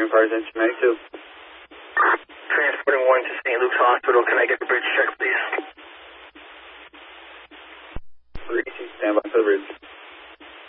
Empire Engine 92. Transporting 1 to St. Luke's Hospital. Can I get the bridge check, please? Stand by for the bridge.